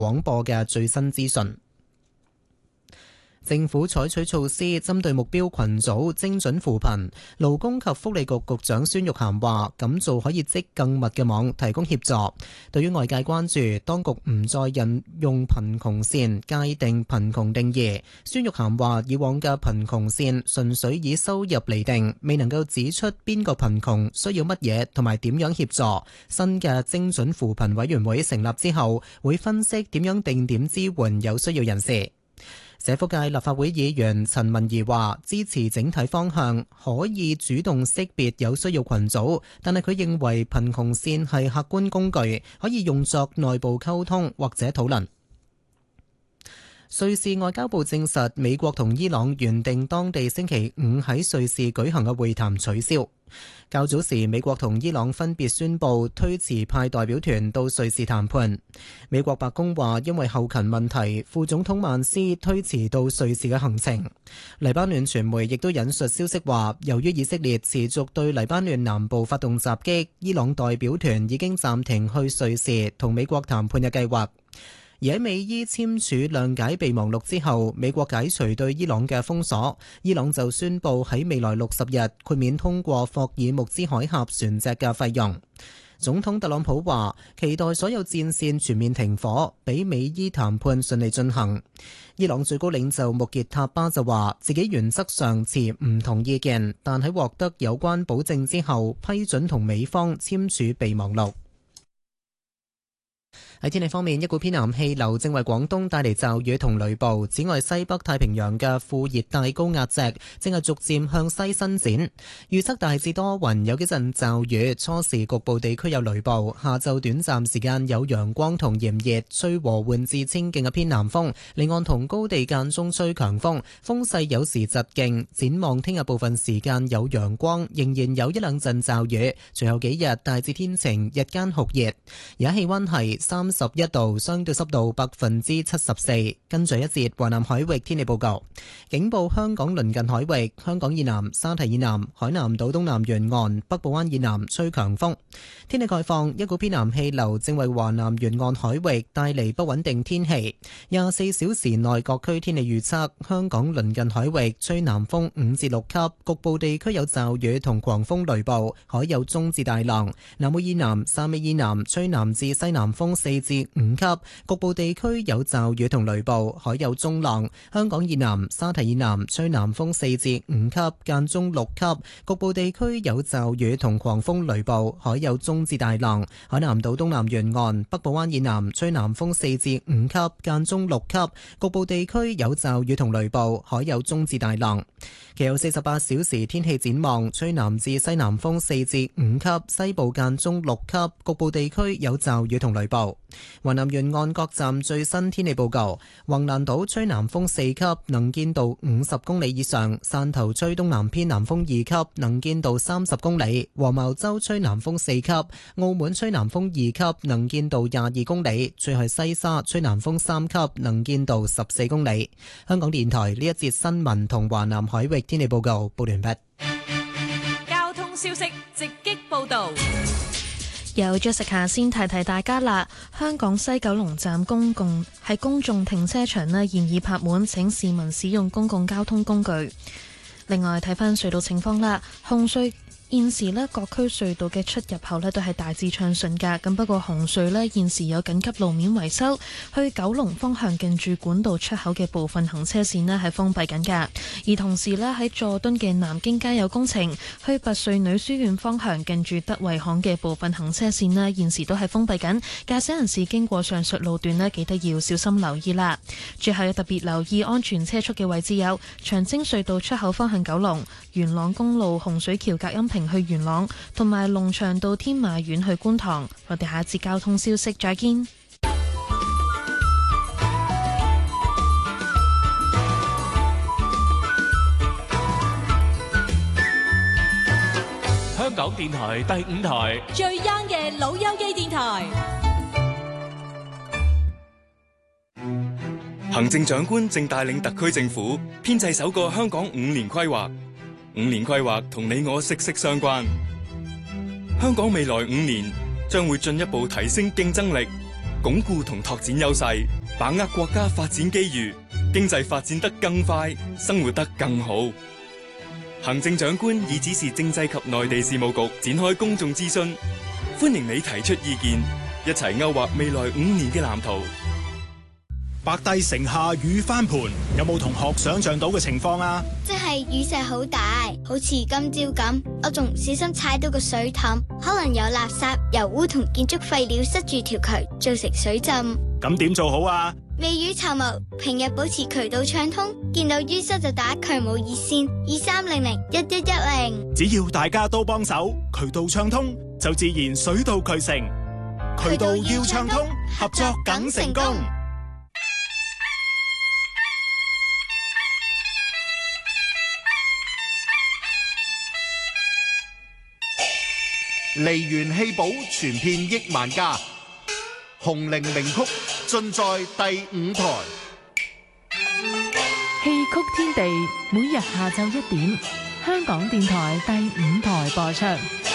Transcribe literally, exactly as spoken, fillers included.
廣播嘅最新資訊。政府採取措施針對目標群組精準扶貧。勞工及福利局局長孫玉菡話：咁做可以織更密嘅網，提供協助。對於外界關注當局唔再引用貧窮線界定貧窮定義，孫玉菡話：以往嘅貧窮線純粹以收入釐定，未能夠指出邊個貧窮需要乜嘢同埋點樣協助。新嘅精準扶貧委員會成立之後，會分析點樣定點支援有需要人士。社福界立法會議員陳文儀話：支持整體方向，可以主動識別有需要群組，但係佢認為貧窮線係客觀工具，可以用作內部溝通或者討論。瑞士外交部證實，美國同伊朗原定當地星期五喺瑞士舉行嘅會談取消。較早時，美國同伊朗分別宣布推遲派代表團到瑞士談判。美國白宮話，因為後勤問題，副總統曼斯推遲到瑞士嘅行程。黎巴嫩傳媒亦都引述消息話，由於以色列持續對黎巴嫩南部發動襲擊，伊朗代表團已經暫停去瑞士同美國談判嘅計劃。而喺美伊簽署諒解備忘錄之後，美國解除對伊朗嘅封鎖，伊朗就宣布喺未來六十日豁免通過霍爾木茲海峽船隻嘅費用。總統特朗普話：期待所有戰線全面停火，俾美伊談判順利進行。伊朗最高領袖穆傑塔巴就話：自己原則上持唔同意見，但喺獲得有關保證之後，批准同美方簽署備忘錄。喺天氣方面，一股偏南氣流正為廣東帶嚟驟雨同雷暴。此外，西北太平洋嘅副熱帶高壓脊正係逐漸向西伸展。預測大致多雲，有幾陣驟雨，初時局部地區有雷暴。下晝短暫時間有陽光同炎熱，吹和緩至清勁嘅偏南風。離岸同高地間中吹強風，風勢有時疾勁。展望聽日部分時間有陽光，仍然有一兩陣驟雨。隨後幾日大致天晴，日間酷熱。而家氣溫係三十一度，相對濕度百分之七十四。跟住一節華南海域天氣報告，警報香港鄰近海域、香港以南、沙堤以南、海南島東南沿岸、北部灣以南吹強風。天氣概況，一股偏南氣流正為華南沿岸海域帶嚟不穩定天氣。廿四小時內各區天氣預測：香港鄰近海域吹南風五至六級，局部地區有驟雨同狂風雷暴，海有中至大浪。南澳以南、汕尾以南吹南至西南風四至五級，局部地區有驟雨同雷暴，海有中浪。香港以南、沙堤以南吹南風四至五級，間中六級，局部地區有驟雨同狂風雷暴，海有中至大浪。海南島東南沿岸、北部灣以南吹南風四至五級，間中六級，局部地區有驟雨同雷暴，海有中至大浪。其後四十八小時天氣展望，吹南至西南風四至五級，西部間中六級，局部地區有驟雨同雷暴。華南沿岸各站最新天氣報告：橫瀾島吹南風四級，能見度五十公里以上；汕頭吹東南偏南風二級，能見度三十公里；黃茅洲吹南風四級；澳門吹南風二級，能見度廿二公里；最後西沙吹南風三級，能見度十四公里。香港電台呢一節新聞同華南海域天氣報告報完畢。 交通消息直擊報道。 有 Jessica 先提提大家啦，香港西九龍站公共喺公眾停車場呢現已泊滿，請市民使用公共交通工具。另外睇返隧道情況啦，紅隧現時呢各區隧道嘅出入口呢都係大致暢順㗎，咁不過紅隧呢現時有緊急路面維修，去九龍方向近住管道出口嘅部分行車線呢係封閉緊㗎，而同時呢喺佐敦嘅南京街有工程，去拔萃女書院方向近住德惠巷嘅部分行車線呢現時都係封閉緊，駕駛人士經過上述路段呢記得要小心留意啦。最後要特別留意安全車速嘅位置有長青隧道出口方向九龍、元朗公路洪水橋隔音屏去元朗，同埋龍翔道天馬苑去觀塘。我哋下一節交通消息再見。 香港電台第五台最 young 嘅老友記電台。 行政長官正帶領特區政府編製首個香港五年規劃。五年規劃同你我息息相關。香港未來五年將會進一步提升競爭力， 鞏固同拓展優勢，把握國家發展機遇，經濟發展得更快，生活得更好。行政長官已指示政制及內地事務局展開公眾諮詢，歡迎你提出意見，一齊勾畫未來五年嘅藍圖。 白帝城下雨翻盤，有冇同學想象到嘅情況啊？ 即係雨勢好大，好似今朝咁，我仲唔小心踩到個水凼，可能有垃圾、油污同建築廢料塞住條渠，造成水浸。 咁點做好啊？ 未雨綢繆，平日保持渠道暢通，見到淤塞就打渠務熱線二三零零一一一零。 只要大家都幫手，渠道暢通就自然水到渠成。渠道要暢通，合作梗成功。 梨園戲寶傳遍億萬家，紅伶名曲盡在第五台。 戲曲天地每日下晝一點，香港電台第五台播出。